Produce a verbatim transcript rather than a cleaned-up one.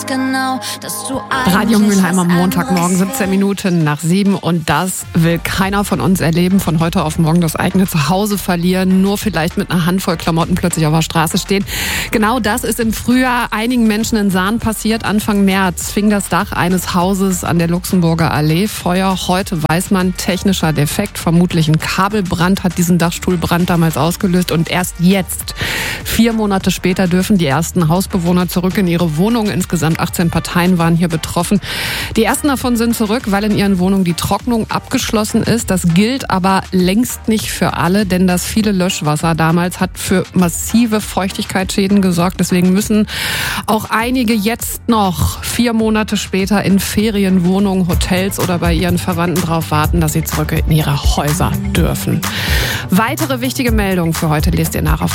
ganz genau, dass du Radio Mülheim am Montagmorgen, siebzehn Minuten nach sieben. Und das will keiner von uns erleben. Von heute auf morgen das eigene Zuhause verlieren. Nur vielleicht mit einer Handvoll Klamotten plötzlich auf der Straße stehen. Genau das ist im Frühjahr einigen Menschen in Sahn passiert. Anfang März fing das Dach eines Hauses an der Luxemburger Allee Feuer. Heute weiß man, technischer Defekt. Vermutlich ein Kabelbrand hat diesen Dachstuhlbrand damals ausgelöst. Und erst jetzt, vier Monate später, dürfen die ersten Hausbewohner zurück in ihre Wohnungen. Insgesamt achtzehn Parteien waren hier betroffen. Die ersten davon sind zurück, weil in ihren Wohnungen die Trocknung abgeschlossen ist. Das gilt aber längst nicht für alle, denn das viele Löschwasser damals hat für massive Feuchtigkeitsschäden gesorgt. Deswegen müssen auch einige jetzt noch vier Monate später in Ferienwohnungen, Hotels oder bei ihren Verwandten darauf warten, dass sie zurück in ihre Häuser dürfen. Weitere wichtige Meldungen für heute lest ihr nach auf